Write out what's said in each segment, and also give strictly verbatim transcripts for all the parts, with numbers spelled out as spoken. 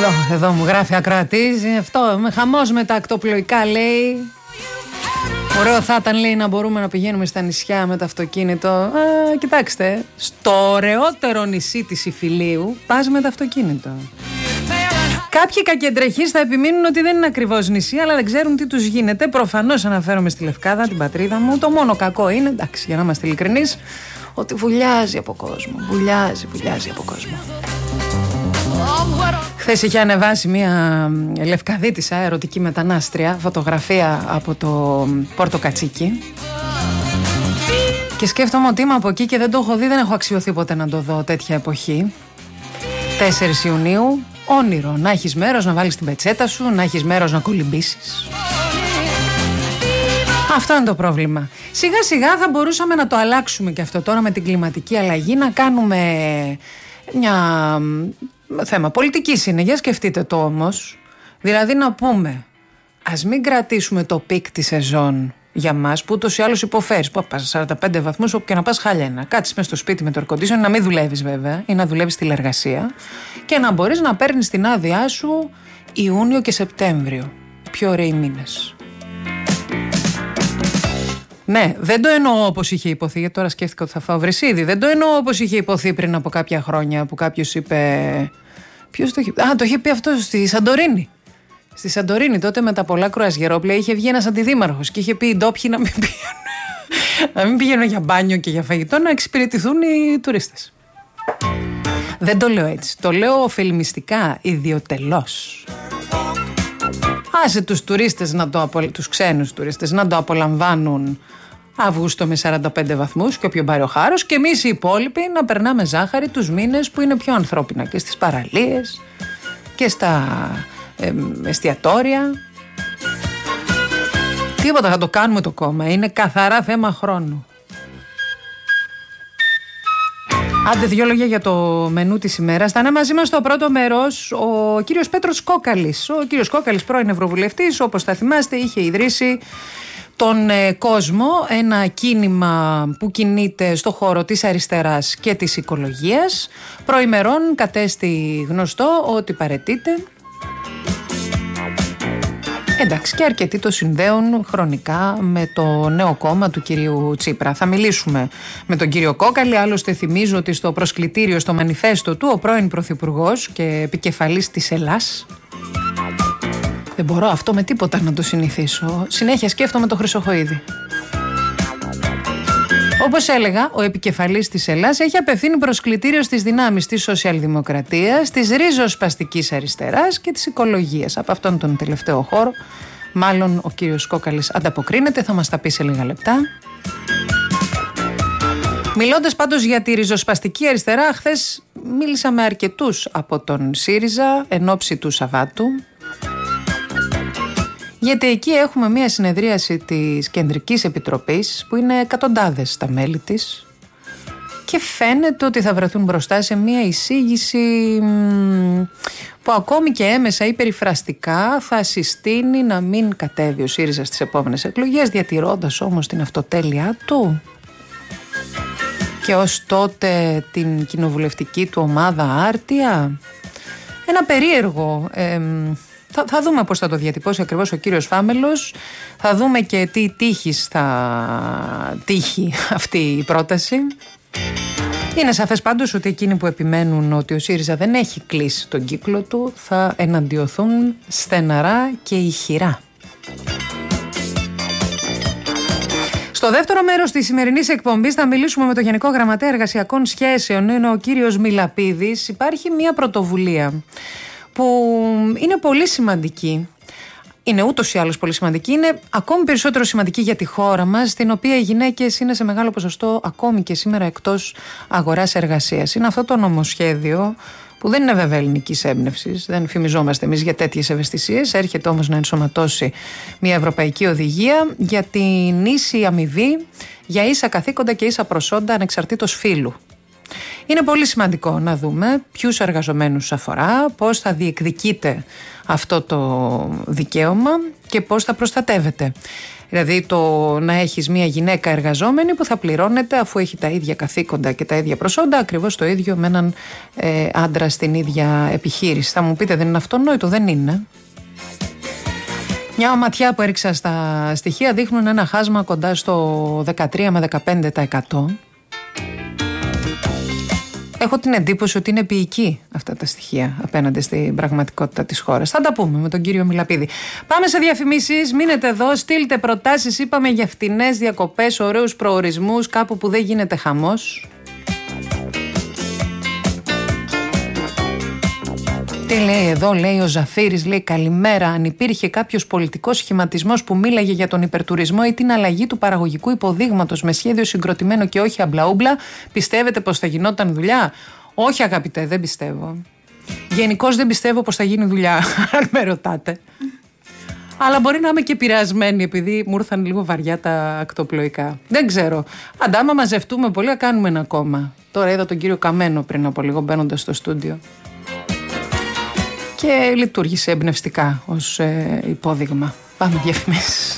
Εδώ, εδώ μου γράφει ακροατής. Αυτό, με χαμός με τα ακτοπλοϊκά λέει. Ωραίο θα ήταν, λέει, να μπορούμε να πηγαίνουμε στα νησιά με το αυτοκίνητο. Α, κοιτάξτε, στο ωραιότερο νησί της Ιφιλίου πας με το αυτοκίνητο. Κάποιοι κακεντρεχείς θα επιμείνουν ότι δεν είναι ακριβώς νησί, αλλά δεν ξέρουν τι τους γίνεται. Προφανώς αναφέρομαι στη Λευκάδα, την πατρίδα μου. Το μόνο κακό είναι, εντάξει, για να είμαστε ειλικρινείς, ότι βουλιάζει από κόσμο. Βουλιάζει, βουλιάζει από κόσμο. Χθες είχε ανεβάσει μια λευκαδίτισσα ερωτική μετανάστρια φωτογραφία από το Πόρτο Κατσίκι και σκέφτομαι ότι είμαι από εκεί και δεν το έχω δει, δεν έχω αξιωθεί ποτέ να το δω τέτοια εποχή. τέσσερις Ιουνίου, όνειρο, να έχεις μέρος να βάλεις την πετσέτα σου, να έχεις μέρος να κολυμπήσεις. Αυτό είναι το πρόβλημα. Σιγά σιγά θα μπορούσαμε να το αλλάξουμε και αυτό τώρα με την κλιματική αλλαγή, να κάνουμε μια... θέμα πολιτικής είναι, για σκεφτείτε το όμως. Δηλαδή να πούμε, ας μην κρατήσουμε το πικ τη σεζόν για μας, που ούτως ή άλλως υποφέρεις. Που πας σαράντα πέντε βαθμούς, όπου και να πας χαλένα. Κάτσεις μες στο σπίτι με το air condition, να μην δουλεύεις βέβαια, ή να δουλεύεις τηλεργασία, και να μπορείς να παίρνεις την άδειά σου Ιούνιο και Σεπτέμβριο. Οι πιο ωραίοι μήνες. Ναι, δεν το εννοώ όπως είχε υποθεί, γιατί τώρα σκέφτηκα ότι θα φάω βρυσίδι. Δεν το εννοώ όπως είχε υποθεί πριν από κάποια χρόνια που κάποιος είπε. Ποιος το είχε πει? Α, το είχε πει αυτό στη Σαντορίνη. Στη Σαντορίνη τότε με τα πολλά κρουαζιερόπλαια είχε βγει ένας αντιδήμαρχος και είχε πει οι ντόπιοι να μην πηγαίνουν, να μην πηγαίνουν για μπάνιο και για φαγητό, να εξυπηρετηθούν οι τουρίστες. Δεν το λέω έτσι. Το λέω ωφελημιστικά, ιδιοτελώς. Άσε τους τουρίστες, να το απο... τους ξένους τουρίστες, να το απολαμβάνουν Αύγουστο με σαράντα πέντε βαθμούς και όποιο πάρει ο χάρος, και εμείς οι υπόλοιποι να περνάμε ζάχαρη τους μήνες που είναι πιο ανθρώπινα, και στις παραλίες και στα ε, εστιατόρια. Τίποτα, θα το κάνουμε το κόμμα. Είναι καθαρά θέμα χρόνου. Άντε, δυο λόγια για το μενού της ημέρας. Θα είναι μαζί μας στο πρώτο μέρος ο κύριος Πέτρος Κόκαλης. Ο κύριος Κόκαλης, πρώην Ευρωβουλευτής, όπως θα θυμάστε, είχε ιδρύσει τον ε, κόσμο, ένα κίνημα που κινείται στο χώρο της αριστεράς και της οικολογίας. Προημερών κατέστη γνωστό ότι παραιτείται. Εντάξει, και αρκετοί το συνδέουν χρονικά με το νέο κόμμα του κυρίου Τσίπρα. Θα μιλήσουμε με τον κύριο Κόκαλη. Άλλωστε, θυμίζω ότι στο προσκλητήριο, στο μανιφέστο του, ο πρώην πρωθυπουργός και επικεφαλής της Ελλάς. Δεν μπορώ αυτό με τίποτα να το συνηθίσω. Συνέχεια σκέφτομαι το Χρυσοχοΐδη. Όπως έλεγα, ο επικεφαλής της Ελλάς έχει απευθύνει προσκλητήριο στις δυνάμεις της σοσιαλδημοκρατίας, της ριζοσπαστικής αριστεράς και της οικολογίας. Από αυτόν τον τελευταίο χώρο, μάλλον ο κύριος Κόκαλης ανταποκρίνεται, θα μας τα πει σε λίγα λεπτά. Μιλώντας πάντως για τη ριζοσπαστική αριστερά, χθες μίλησα με αρκετούς από τον ΣΥΡΙΖΑ εν ώψη του Σαββάτου. Γιατί εκεί έχουμε μια συνεδρίαση της Κεντρικής Επιτροπής που είναι εκατοντάδες τα μέλη της και φαίνεται ότι θα βρεθούν μπροστά σε μια εισήγηση που ακόμη και έμεσα ή περιφραστικά θα συστήνει να μην κατέβει ο ΣΥΡΙΖΑ στις επόμενες εκλογές, διατηρώντας όμως την αυτοτέλειά του και ως τότε την κοινοβουλευτική του ομάδα άρτια. Ένα περίεργο... Ε, Θα, θα δούμε πώς θα το διατυπώσει ακριβώς ο κύριος Φάμελος. Θα δούμε και τι τύχης θα τύχει αυτή η πρόταση. Είναι σαφές πάντως ότι εκείνοι που επιμένουν ότι ο ΣΥΡΙΖΑ δεν έχει κλείσει τον κύκλο του θα εναντιωθούν στεναρά και ηχηρά. Στο δεύτερο μέρος της σημερινής εκπομπής θα μιλήσουμε με τον Γενικό Γραμματέα Εργασιακών Σχέσεων. Είναι ο κύριος Μιλαπίδης. Υπάρχει μια πρωτοβουλία που είναι πολύ σημαντική, είναι ούτως ή άλλως πολύ σημαντική, είναι ακόμη περισσότερο σημαντική για τη χώρα μας, στην οποία οι γυναίκες είναι σε μεγάλο ποσοστό ακόμη και σήμερα εκτός αγοράς εργασίας. Είναι αυτό το νομοσχέδιο που δεν είναι βέβαια ελληνικής έμπνευσης, δεν φημιζόμαστε εμείς για τέτοιες ευαισθησίες, έρχεται όμως να ενσωματώσει μια ευρωπαϊκή οδηγία για την ίση αμοιβή, για ίσα καθήκοντα και ίσα προσόντα ανεξαρτήτως φύλου. Είναι πολύ σημαντικό να δούμε ποιους εργαζομένους αφορά, πώς θα διεκδικείται αυτό το δικαίωμα και πώς θα προστατεύεται. Δηλαδή το να έχεις μια γυναίκα εργαζόμενη που θα πληρώνεται αφού έχει τα ίδια καθήκοντα και τα ίδια προσόντα, ακριβώς το ίδιο με έναν ε, άντρα στην ίδια επιχείρηση. Θα μου πείτε, δεν είναι αυτονόητο? Δεν είναι. Μια ματιά που έριξα στα στοιχεία δείχνουν ένα χάσμα κοντά στο δεκατρία με δεκαπέντε τοις εκατό. Έχω την εντύπωση ότι είναι ποιητική αυτά τα στοιχεία απέναντι στην πραγματικότητα της χώρας. Θα τα πούμε με τον κύριο Μιλαπίδη. Πάμε σε διαφημίσεις, μείνετε εδώ, στείλτε προτάσεις. Είπαμε για φτηνές διακοπές, ωραίους προορισμούς, κάπου που δεν γίνεται χαμός. Τι λέει εδώ? Λέει ο Ζαφύρης, λέει καλημέρα. Αν υπήρχε κάποιος πολιτικός σχηματισμός που μίλαγε για τον υπερτουρισμό ή την αλλαγή του παραγωγικού υποδείγματος με σχέδιο συγκροτημένο και όχι αμπλαούμπλα, πιστεύετε πως θα γινόταν δουλειά? Όχι, αγαπητέ, δεν πιστεύω. Γενικώς δεν πιστεύω πως θα γίνει δουλειά, αν με ρωτάτε. Αλλά μπορεί να είμαι και επηρεασμένη επειδή μου ήρθαν λίγο βαριά τα ακτοπλοϊκά. Δεν ξέρω. Αντά, άμα μαζευτούμε πολύ, θα κάνουμε ένα κόμμα. Τώρα είδα τον κύριο Καμένο πριν από λίγο μπαίνοντας στο στούντιο. Και λειτουργήσε εμπνευστικά ως ε, υπόδειγμα. Πάμε διαφημίσεις.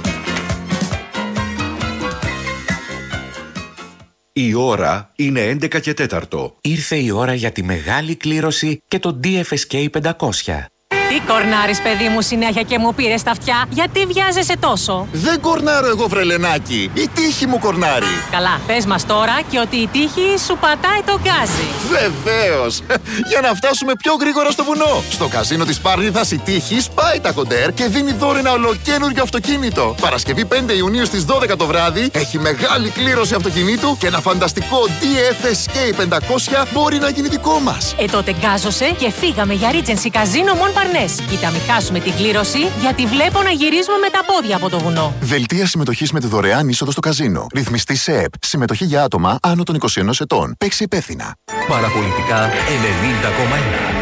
Η ώρα είναι έντεκα και τέταρτο. Ήρθε η ώρα για τη μεγάλη κλήρωση και το ντι εφ ες κέι πεντακόσια. Τι κορνάρεις, παιδί μου, συνέχεια και μου πήρες τα αυτιά? Γιατί βιάζεσαι τόσο? Δεν κορνάρω εγώ, βρελενάκι. Η τύχη μου κορνάρει. Καλά, πες μας τώρα και ότι η τύχη σου πατάει το γκάζι. Βεβαίως. Για να φτάσουμε πιο γρήγορα στο βουνό. Στο καζίνο της Πάρνηθας η τύχη σπάει τα κοντέρ και δίνει δώρο ένα ολοκαίνουργιο αυτοκίνητο. Παρασκευή πέντε Ιουνίου στις δώδεκα το βράδυ έχει μεγάλη κλήρωση αυτοκινήτου και ένα φανταστικό ντι εφ ες κέι πεντακόσια μπορεί να γίνει δικό μας. Ε, τότε γκάζωσε και φύγαμε για Regency Casino Mon Parnes. Κοίτα, μην χάσουμε την κλήρωση, γιατί βλέπω να γυρίζουμε με τα πόδια από το βουνό. Δελτία συμμετοχής με τη δωρεάν είσοδο στο καζίνο. Ρυθμιστή ΣΕΕΠ. Συμμετοχή για άτομα άνω των είκοσι ενός ετών. Παίξει υπεύθυνα. Παραπολιτικά ενενήντα κόμμα ένα.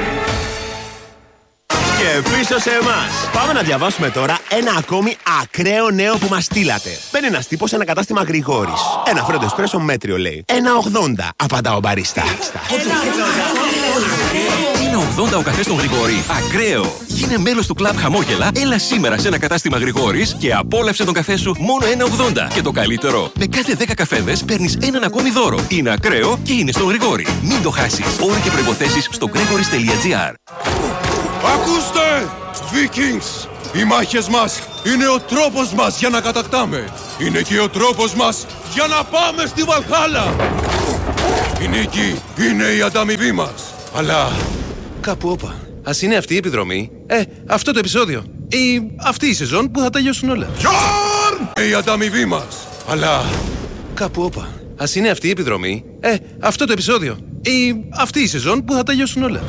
Και πίσω σε εμάς. Πάμε να διαβάσουμε τώρα ένα ακόμη ακραίο νέο που μας στείλατε. Μπαίνει ένας τύπος σε ένα κατάστημα Γρηγόρης. Ένα φρέντο εσπρέσο μέτριο, λέει. ένα ογδόντα, απαντά ο μπαρίστα. Είναι ογδόντα ο καφές στον Γρηγόρη. Ακραίο! Γίνε μέλος του κλαμπ Χαμόγελα, έλα σήμερα σε ένα κατάστημα Γρηγόρης και απόλαυσε τον καφέ σου μόνο ένα ογδόντα. Και το καλύτερο, με κάθε δέκα καφέδες παίρνεις έναν ακόμη δώρο. Είναι ακραίο και είναι στον Γρηγόρη. Μην το χάσεις. Όροι και προϋποθέσεις στο gregoris τελεία gr. Ακούστε, Vikings! Οι μάχες μας είναι ο τρόπος μας για να κατακτάμε. Είναι και ο τρόπος μας για να πάμε στη Βαλχάλα. Η νίκη είναι η ανταμοιβή μας. Αλλά κάπου όπα. Ας είναι αυτή η επιδρομή, ε, αυτό το επεισόδιο ή αυτή η σεζόν που θα τελειώσουν όλα. Γιόρν! Η ανταμοιβή μας. Αλλά κάπου όπα. Ας είναι αυτή η επιδρομή, ε, αυτό το επεισόδιο ή αυτή η σεζόν που θα τελειώσουν όλα.